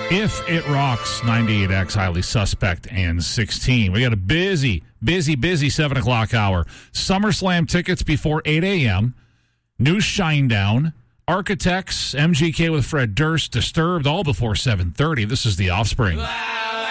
If It Rocks, 98X, Highly Suspect, and 16. We got a busy 7 o'clock hour. SummerSlam tickets before 8 a.m. New Shinedown. Architects, MGK with Fred Durst, Disturbed, all before 7:30. This is The Offspring.